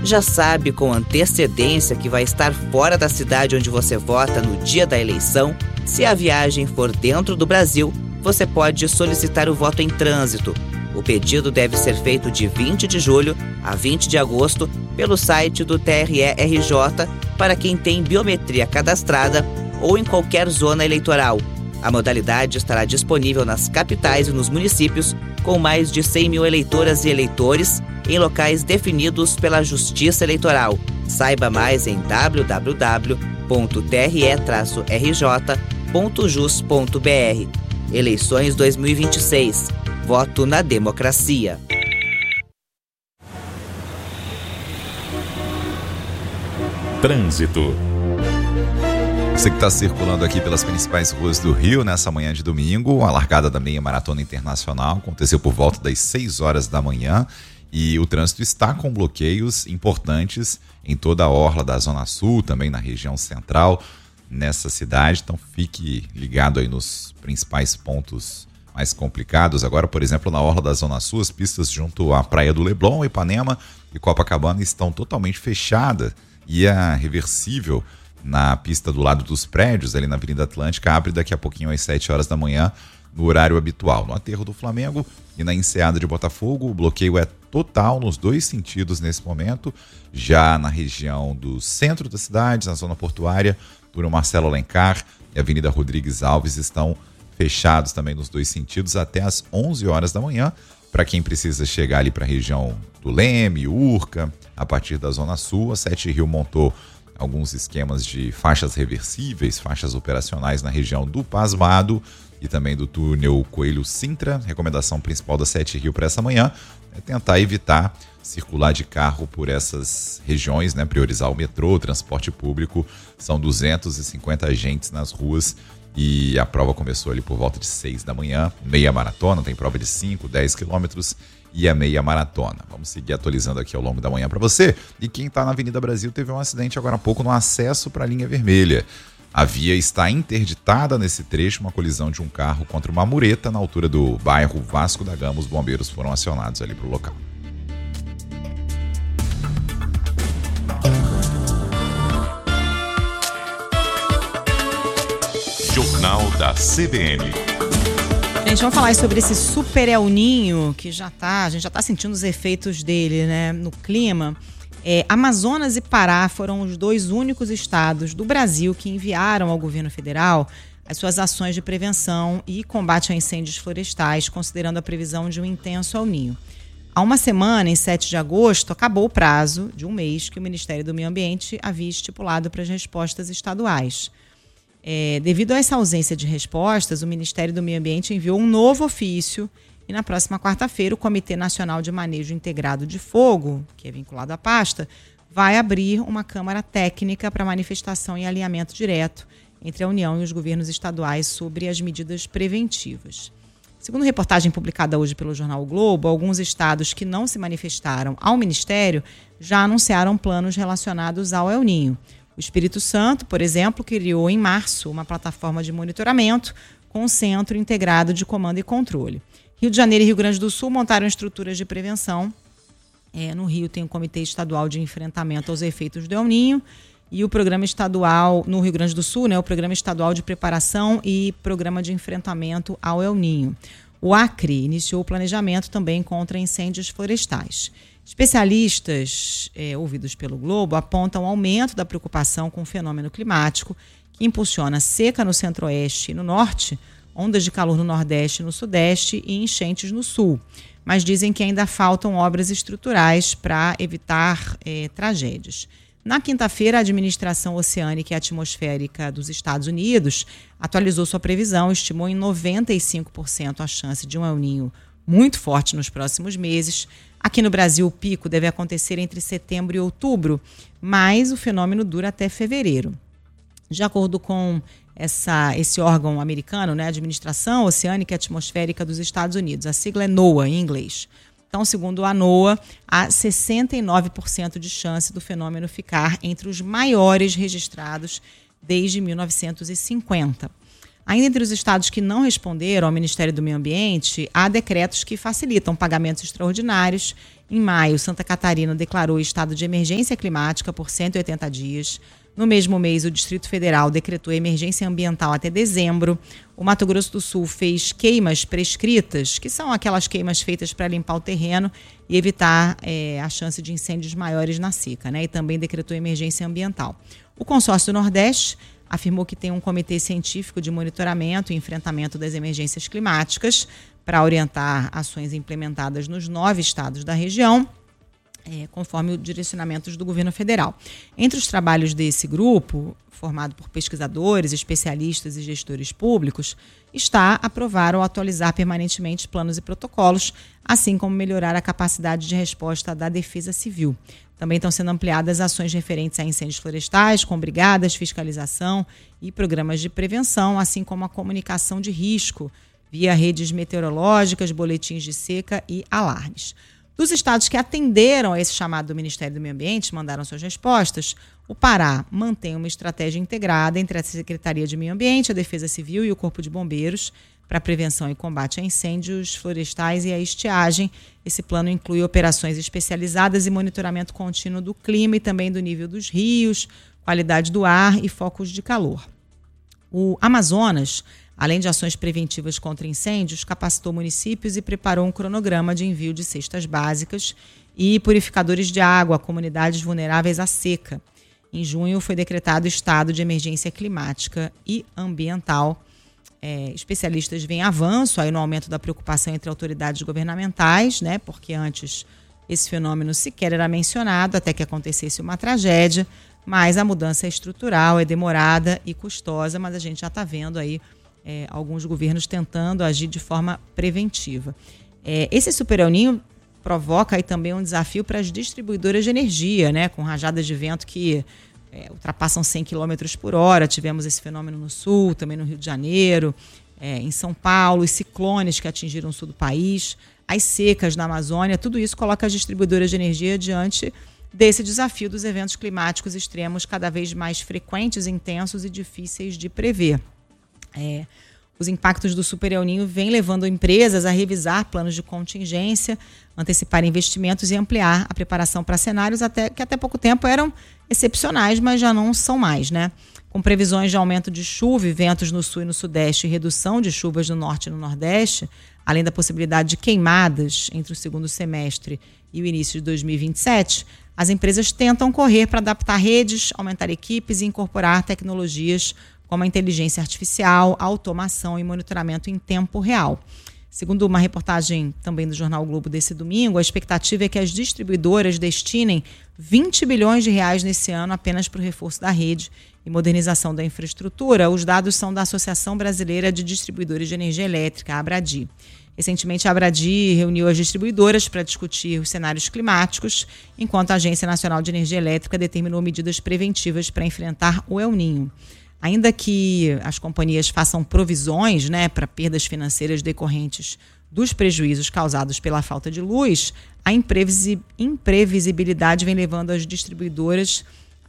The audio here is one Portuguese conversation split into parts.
Já sabe com antecedência que vai estar fora da cidade onde você vota no dia da eleição? Se a viagem for dentro do Brasil, você pode solicitar o voto em trânsito. O pedido deve ser feito de 20 de julho a 20 de agosto pelo site do TRE-RJ para quem tem biometria cadastrada ou em qualquer zona eleitoral. A modalidade estará disponível nas capitais e nos municípios com mais de 100 mil eleitoras e eleitores em locais definidos pela Justiça Eleitoral. Saiba mais em www.tre-rj.jus.br. Eleições 2026. Voto na democracia. Trânsito. Você que está circulando aqui pelas principais ruas do Rio nessa manhã de domingo, a largada da meia maratona internacional aconteceu por volta das 6 horas da manhã e o trânsito está com bloqueios importantes em toda a orla da Zona Sul, também na região central, nessa cidade. Então fique ligado aí nos principais pontos mais complicados. Agora, por exemplo, na orla da Zona Sul, as pistas junto à Praia do Leblon, Ipanema e Copacabana estão totalmente fechadas e a reversível na pista do lado dos prédios, ali na Avenida Atlântica, abre daqui a pouquinho às 7 horas da manhã, no horário habitual. No aterro do Flamengo e na enseada de Botafogo, o bloqueio é total nos dois sentidos nesse momento. Já na região do centro da cidade, na zona portuária, Túnel Marcelo Alencar e Avenida Rodrigues Alves estão fechados também nos dois sentidos até às 11 horas da manhã. Para quem precisa chegar ali para a região do Leme, Urca, a partir da Zona Sul, a Sete Rio montou alguns esquemas de faixas reversíveis, faixas operacionais na região do Pasmado e também do túnel Coelho Sintra. Recomendação principal da Sete Rio para essa manhã é tentar evitar circular de carro por essas regiões, né? Priorizar o metrô, o transporte público. São 250 agentes nas ruas e a prova começou ali por volta de 6 da manhã. Meia maratona, tem prova de 5, 10 quilômetros e a meia maratona. Vamos seguir atualizando aqui ao longo da manhã para você. E quem está na Avenida Brasil teve um acidente agora há pouco no acesso para a linha vermelha. A via está interditada nesse trecho, uma colisão de um carro contra uma mureta na altura do bairro Vasco da Gama. Os bombeiros foram acionados ali para o local. Jornal da CBN. Gente, vamos falar sobre esse super El Ninho que a gente já está sentindo os efeitos dele, né, no clima. Amazonas e Pará foram os dois únicos estados do Brasil que enviaram ao governo federal as suas ações de prevenção e combate a incêndios florestais, considerando a previsão de um intenso El Ninho. Há uma semana, em 7 de agosto, acabou o prazo de um mês que o Ministério do Meio Ambiente havia estipulado para as respostas estaduais. Devido a essa ausência de respostas, o Ministério do Meio Ambiente enviou um novo ofício e na próxima quarta-feira o Comitê Nacional de Manejo Integrado de Fogo, que é vinculado à pasta, vai abrir uma Câmara Técnica para manifestação e alinhamento direto entre a União e os governos estaduais sobre as medidas preventivas. Segundo reportagem publicada hoje pelo jornal o Globo, alguns estados que não se manifestaram ao Ministério já anunciaram planos relacionados ao El Ninho. O Espírito Santo, por exemplo, criou em março uma plataforma de monitoramento com um centro integrado de comando e controle. Rio de Janeiro e Rio Grande do Sul montaram estruturas de prevenção. No Rio tem o Comitê Estadual de Enfrentamento aos Efeitos do El Ninho e o Programa Estadual, no Rio Grande do Sul, né, o Programa Estadual de Preparação e Programa de Enfrentamento ao El Ninho. O Acre iniciou o planejamento também contra incêndios florestais. Especialistas ouvidos pelo Globo apontam o aumento da preocupação com o fenômeno climático que impulsiona seca no centro-oeste e no norte, ondas de calor no nordeste e no sudeste e enchentes no sul. Mas dizem que ainda faltam obras estruturais para evitar tragédias. Na quinta-feira, a Administração Oceânica e Atmosférica dos Estados Unidos atualizou sua previsão, estimou em 95% a chance de um El Ninho muito forte nos próximos meses. Aqui no Brasil, o pico deve acontecer entre setembro e outubro, mas o fenômeno dura até fevereiro. De acordo com esse órgão americano, né, Administração Oceânica e Atmosférica dos Estados Unidos, a sigla é NOAA em inglês. Então, segundo a NOAA, há 69% de chance do fenômeno ficar entre os maiores registrados desde 1950. Ainda entre os estados que não responderam ao Ministério do Meio Ambiente, há decretos que facilitam pagamentos extraordinários. Em maio, Santa Catarina declarou estado de emergência climática por 180 dias. No mesmo mês, o Distrito Federal decretou emergência ambiental até dezembro. O Mato Grosso do Sul fez queimas prescritas, que são aquelas queimas feitas para limpar o terreno e evitar a chance de incêndios maiores na seca, né? E também decretou emergência ambiental. O Consórcio do Nordeste afirmou que tem um comitê científico de monitoramento e enfrentamento das emergências climáticas para orientar ações implementadas nos 9 estados da região, conforme os direcionamentos do governo federal. Entre os trabalhos desse grupo, formado por pesquisadores, especialistas e gestores públicos, está aprovar ou atualizar permanentemente planos e protocolos, assim como melhorar a capacidade de resposta da Defesa Civil. Também estão sendo ampliadas ações referentes a incêndios florestais, com brigadas, fiscalização e programas de prevenção, assim como a comunicação de risco via redes meteorológicas, boletins de seca e alarmes. Dos estados que atenderam a esse chamado do Ministério do Meio Ambiente, mandaram suas respostas, o Pará mantém uma estratégia integrada entre a Secretaria de Meio Ambiente, a Defesa Civil e o Corpo de Bombeiros para prevenção e combate a incêndios florestais e a estiagem. Esse plano inclui operações especializadas e monitoramento contínuo do clima e também do nível dos rios, qualidade do ar e focos de calor. O Amazonas, além de ações preventivas contra incêndios, capacitou municípios e preparou um cronograma de envio de cestas básicas e purificadores de água a comunidades vulneráveis à seca. Em junho foi decretado estado de emergência climática e ambiental. Especialistas veem avanço aí no aumento da preocupação entre autoridades governamentais, né, porque antes esse fenômeno sequer era mencionado até que acontecesse uma tragédia, mas a mudança é estrutural, é demorada e custosa, mas a gente já está vendo aí alguns governos tentando agir de forma preventiva. Esse Super El Niño provoca aí também um desafio para as distribuidoras de energia, né, com rajadas de vento que ultrapassam 100 km por hora. Tivemos esse fenômeno no sul, também no Rio de Janeiro, em São Paulo, os ciclones que atingiram o sul do país, as secas na Amazônia. Tudo isso coloca as distribuidoras de energia diante desse desafio dos eventos climáticos extremos cada vez mais frequentes, intensos e difíceis de prever. Os impactos do Super El Niño vêm levando empresas a revisar planos de contingência, antecipar investimentos e ampliar a preparação para cenários que até pouco tempo eram excepcionais, mas já não são mais, né? Com previsões de aumento de chuva e ventos no sul e no sudeste e redução de chuvas no norte e no nordeste, além da possibilidade de queimadas entre o segundo semestre e o início de 2027, as empresas tentam correr para adaptar redes, aumentar equipes e incorporar tecnologias como a inteligência artificial, a automação e monitoramento em tempo real. Segundo uma reportagem também do Jornal Globo desse domingo, a expectativa é que as distribuidoras destinem 20 bilhões de reais nesse ano apenas para o reforço da rede e modernização da infraestrutura. Os dados são da Associação Brasileira de Distribuidores de Energia Elétrica, a Abradi. Recentemente, a Abradi reuniu as distribuidoras para discutir os cenários climáticos, enquanto a Agência Nacional de Energia Elétrica determinou medidas preventivas para enfrentar o El Niño. Ainda que as companhias façam provisões, né, para perdas financeiras decorrentes dos prejuízos causados pela falta de luz, a imprevisibilidade vem levando as distribuidoras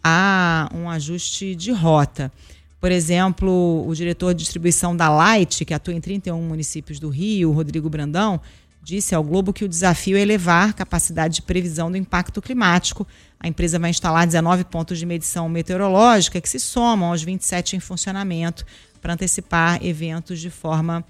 a um ajuste de rota. Por exemplo, o diretor de distribuição da Light, que atua em 31 municípios do Rio, Rodrigo Brandão, disse ao Globo que o desafio é elevar a capacidade de previsão do impacto climático. A empresa vai instalar 19 pontos de medição meteorológica que se somam aos 27 em funcionamento para antecipar eventos de forma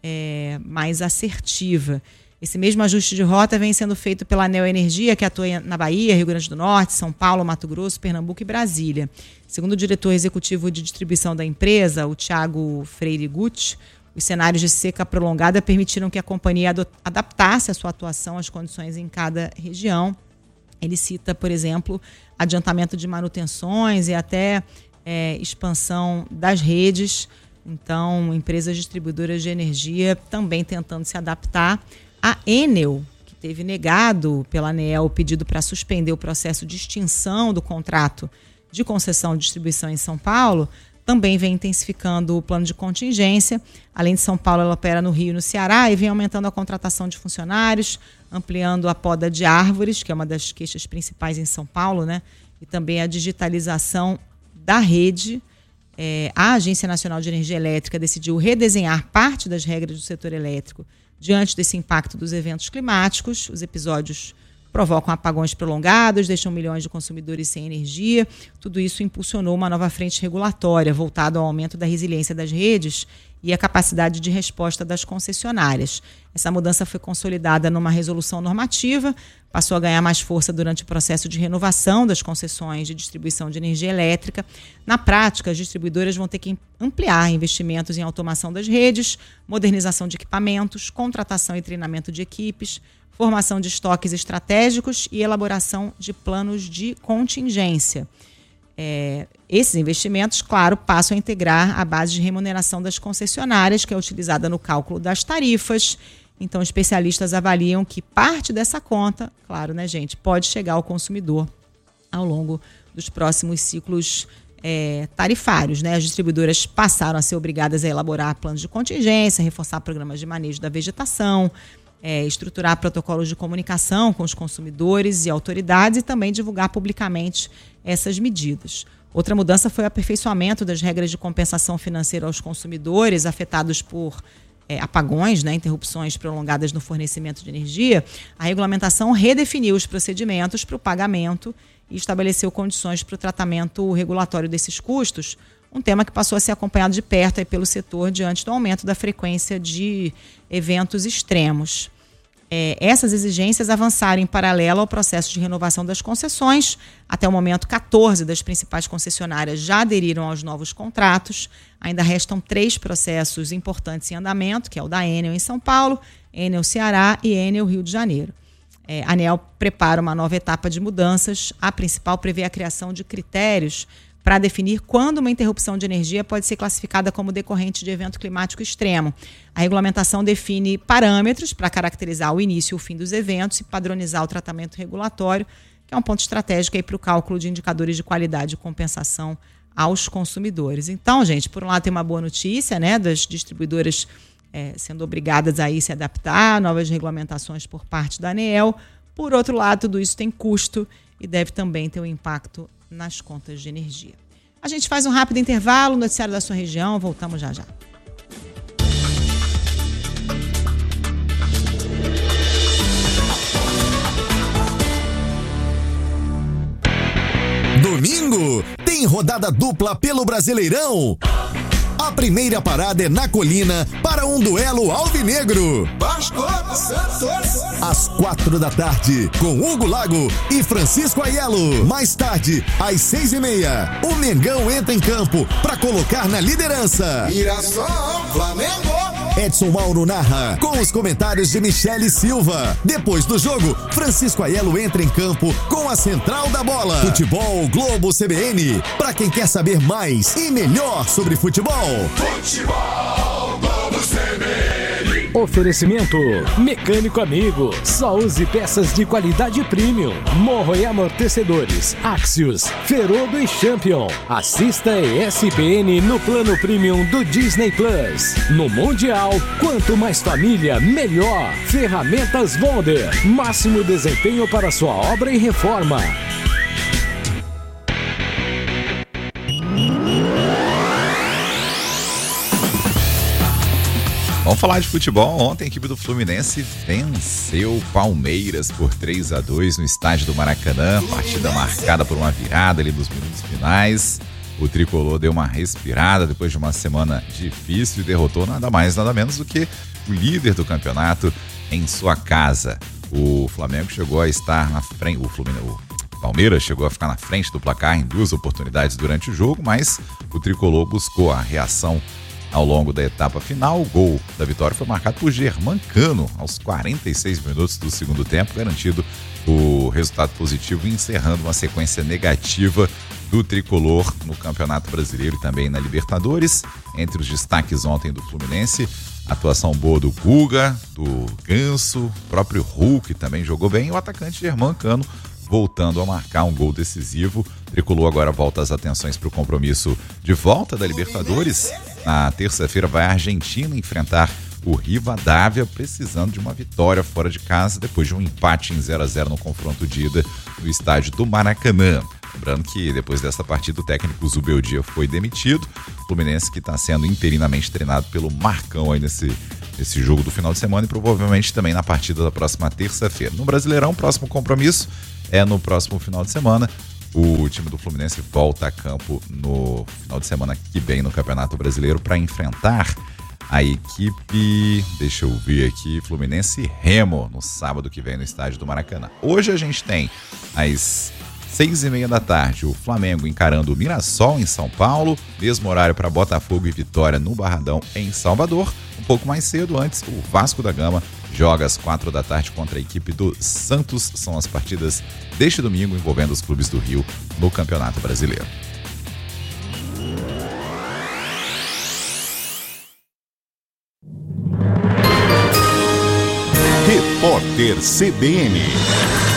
mais assertiva. Esse mesmo ajuste de rota vem sendo feito pela Neo Energia, que atua na Bahia, Rio Grande do Norte, São Paulo, Mato Grosso, Pernambuco e Brasília. Segundo o diretor executivo de distribuição da empresa, o Thiago Freire Gucci, os cenários de seca prolongada permitiram que a companhia adaptasse a sua atuação às condições em cada região. Ele cita, por exemplo, adiantamento de manutenções e até expansão das redes. Então, empresas distribuidoras de energia também tentando se adaptar. A Enel, que teve negado pela ANEEL o pedido para suspender o processo de extinção do contrato de concessão de distribuição em São Paulo, também vem intensificando o plano de contingência. Além de São Paulo, ela opera no Rio e no Ceará e vem aumentando a contratação de funcionários, ampliando a poda de árvores, que é uma das queixas principais em São Paulo, né? E também a digitalização da rede, a Agência Nacional de Energia Elétrica decidiu redesenhar parte das regras do setor elétrico diante desse impacto dos eventos climáticos. Os episódios provocam apagões prolongados, deixam milhões de consumidores sem energia. Tudo isso impulsionou uma nova frente regulatória voltada ao aumento da resiliência das redes e a capacidade de resposta das concessionárias. Essa mudança foi consolidada numa resolução normativa, passou a ganhar mais força durante o processo de renovação das concessões de distribuição de energia elétrica. Na prática, as distribuidoras vão ter que ampliar investimentos em automação das redes, modernização de equipamentos, contratação e treinamento de equipes, formação de estoques estratégicos e elaboração de planos de contingência. Esses investimentos, claro, passam a integrar a base de remuneração das concessionárias, que é utilizada no cálculo das tarifas. Então, especialistas avaliam que parte dessa conta, claro, né, gente, pode chegar ao consumidor ao longo dos próximos ciclos tarifários, né? As distribuidoras passaram a ser obrigadas a elaborar planos de contingência, reforçar programas de manejo da vegetação, estruturar protocolos de comunicação com os consumidores e autoridades e também divulgar publicamente essas medidas. Outra mudança foi o aperfeiçoamento das regras de compensação financeira aos consumidores afetados por apagões, né, interrupções prolongadas no fornecimento de energia. A regulamentação redefiniu os procedimentos para o pagamento e estabeleceu condições para o tratamento regulatório desses custos, um tema que passou a ser acompanhado de perto aí pelo setor diante do aumento da frequência de eventos extremos. Essas exigências avançaram em paralelo ao processo de renovação das concessões. Até o momento, 14 das principais concessionárias já aderiram aos novos contratos. Ainda restam 3 processos importantes em andamento, que é o da Enel em São Paulo, Enel Ceará e Enel Rio de Janeiro. A ANEEL prepara uma nova etapa de mudanças. A principal prevê a criação de critérios para definir quando uma interrupção de energia pode ser classificada como decorrente de evento climático extremo. A regulamentação define parâmetros para caracterizar o início e o fim dos eventos e padronizar o tratamento regulatório, que é um ponto estratégico para o cálculo de indicadores de qualidade e compensação aos consumidores. Então, gente, por um lado tem uma boa notícia, né, das distribuidoras sendo obrigadas a se adaptar a novas regulamentações por parte da ANEEL. Por outro lado, tudo isso tem custo e deve também ter um impacto nas contas de energia. A gente faz um rápido intervalo, noticiário da sua região, voltamos já já. Domingo tem rodada dupla pelo Brasileirão. A primeira parada é na Colina para um duelo alvinegro. Vasco Santos. Às 4h, com Hugo Lago e Francisco Aiello. Mais tarde, às 6h30, o Mengão entra em campo para colocar na liderança. Mirassol, Flamengo. Edson Mauro narra, com os comentários de Michele Silva. Depois do jogo, Francisco Aiello entra em campo com a central da bola. Futebol Globo CBN, para quem quer saber mais e melhor sobre futebol. Futebol Globo CBN. Oferecimento Mecânico Amigo. Só use peças de qualidade premium. Morro e amortecedores, Axios, Ferodo e Champion. Assista ESPN no plano premium do Disney Plus. No Mundial, quanto mais família, melhor. Ferramentas Wonder. Máximo desempenho para sua obra e reforma. Vamos falar de futebol. Ontem a equipe do Fluminense venceu o Palmeiras por 3-2 no estádio do Maracanã. Partida marcada por uma virada ali nos minutos finais. O tricolor deu uma respirada depois de uma semana difícil e derrotou nada mais, nada menos do que o líder do campeonato em sua casa. O Flamengo chegou a estar na frente, o Palmeiras chegou a ficar na frente do placar em 2 oportunidades durante o jogo, mas o tricolor buscou a reação ao longo da etapa final. O gol da vitória foi marcado por Germancano aos 46 minutos do segundo tempo, garantido o resultado positivo e encerrando uma sequência negativa do tricolor no Campeonato Brasileiro e também na Libertadores. Entre os destaques ontem do Fluminense, atuação boa do Guga, do Ganso, o próprio Hulk também jogou bem, e o atacante Germancano voltando a marcar um gol decisivo. O tricolor agora volta as atenções para o compromisso de volta da Libertadores. Na terça-feira vai a Argentina enfrentar o Rivadavia, precisando de uma vitória fora de casa depois de um empate em 0-0 no confronto de ida no estádio do Maracanã. Lembrando que depois dessa partida o técnico Zubeldia foi demitido. O Fluminense que está sendo interinamente treinado pelo Marcão aí nesse jogo do final de semana e provavelmente também na partida da próxima terça-feira. No Brasileirão, o próximo compromisso é no próximo final de semana. O time do Fluminense volta a campo no final de semana que vem no Campeonato Brasileiro para enfrentar a equipe, deixa eu ver aqui, Fluminense Remo, no sábado que vem no estádio do Maracanã. Hoje a gente tem às 6h30 da tarde o Flamengo encarando o Mirassol em São Paulo, mesmo horário para Botafogo e Vitória no Barradão em Salvador. Um pouco mais cedo, antes, o Vasco da Gama joga às 4 da tarde contra a equipe do Santos. São as partidas deste domingo envolvendo os clubes do Rio no Campeonato Brasileiro. Repórter CBN.